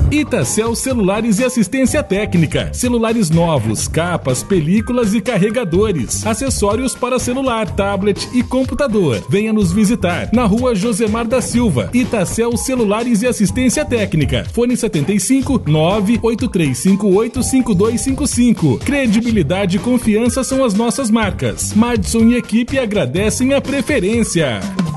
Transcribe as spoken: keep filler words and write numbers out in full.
Itacel Celulares e Assistência Técnica. Celulares novos, capas, películas e carregadores. Acessórios para celular, tablet e computador. Venha nos visitar na rua Josemar da Silva. Itacel Celulares e Assistência Técnica. Fone setenta e cinco, nove oito três cinco oito, cinco dois cinco cinco. Credibilidade e confiança são as nossas marcas. Madison e equipe agradecem a preferência.